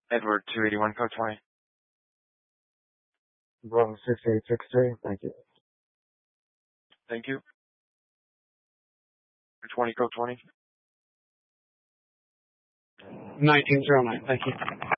Edward 281 code 20. Bravo 6863. Thank you. Thank you. 20 code 20. 1909. Thank you.